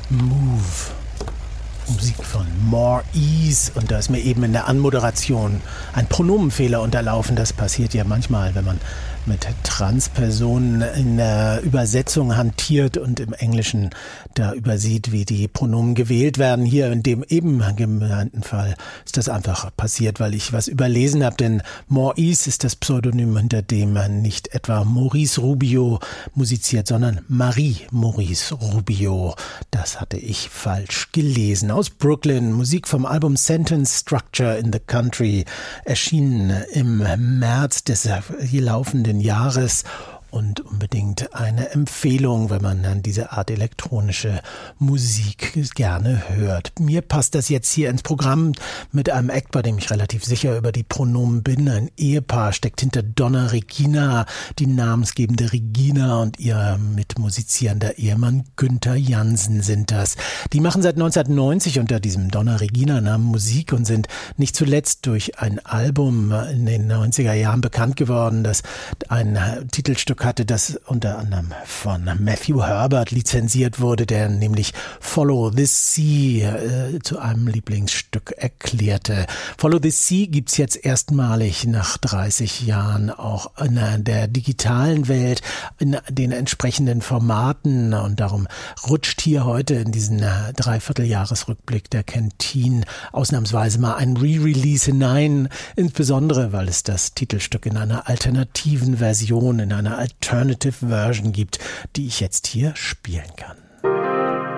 Move. Musik von More Ease, und da ist mir eben in der Anmoderation ein Pronomenfehler unterlaufen. Das passiert ja manchmal, wenn man mit Transpersonen in der Übersetzung hantiert und im Englischen da übersieht, wie die Pronomen gewählt werden. Hier in dem eben genannten Fall ist das einfach passiert, weil ich was überlesen habe, denn More Ease ist das Pseudonym, hinter dem man nicht etwa Maurice Rubio musiziert, sondern Marie-Maurice Rubio. Das hatte ich falsch gelesen. Aus Brooklyn, Musik vom Album Sentence Structure in the Country, erschienen im März des hier laufenden Jahres. Und unbedingt eine Empfehlung, wenn man dann diese Art elektronische Musik gerne hört. Mir passt das jetzt hier ins Programm mit einem Act, bei dem ich relativ sicher über die Pronomen bin. Ein Ehepaar steckt hinter Donna Regina, die namensgebende Regina, und ihr mitmusizierender Ehemann Günther Jansen sind das. Die machen seit 1990 unter diesem Donna Regina-Namen Musik und sind nicht zuletzt durch ein Album in den 90er Jahren bekannt geworden, das ein Titelstück hatte, das unter anderem von Matthew Herbert lizenziert wurde, der nämlich Follow the Sea zu einem Lieblingsstück erklärte. Follow the Sea gibt's jetzt erstmalig nach 30 Jahren auch in der digitalen Welt, in den entsprechenden Formaten, und darum rutscht hier heute in diesen Dreivierteljahresrückblick der Canteen ausnahmsweise mal ein Re-Release hinein, insbesondere weil es das Titelstück in einer alternativen Version, in einer Alternative Version gibt, die ich jetzt hier spielen kann.